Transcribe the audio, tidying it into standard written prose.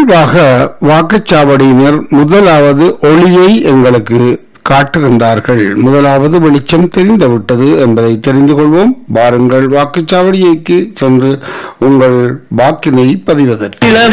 நிகழ்வாக வாக்குச்சாவடியினர் முதலாவது ஒளியை எங்களுக்கு காட்டுகின்றார்கள். முதலாவது வெளிச்சம் தெரிந்துவிட்டது என்பதை தெரிந்து கொள்வோம். வாருங்கள் வாக்குச்சாவடிக்கு சென்று உங்கள் வாக்கினை பதிவதற்கு.